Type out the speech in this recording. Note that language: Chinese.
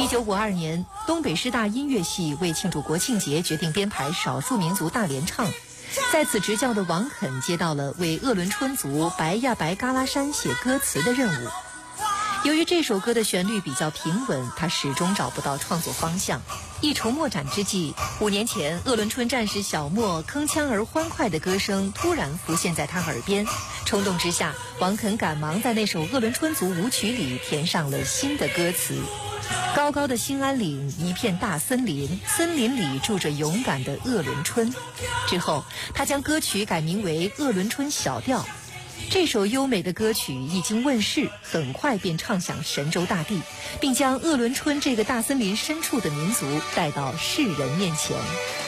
1952年，东北师大音乐系为庆祝国庆节，决定编排少数民族大联唱。在此执教的王肯接到了为鄂伦春族白呀白嘎拉山写歌词的任务。由于这首歌的旋律比较平稳，他始终找不到创作方向。一筹莫展之际，5年前鄂伦春战士小莫铿锵而欢快的歌声突然浮现在他耳边，冲动之下，王肯赶忙在那首鄂伦春族舞曲里填上了新的歌词。高高的兴安岭，一片大森林，森林里住着勇敢的鄂伦春。之后他将歌曲改名为鄂伦春小调。这首优美的歌曲一经问世，很快便唱响神州大地，并将鄂伦春这个大森林深处的民族带到世人面前。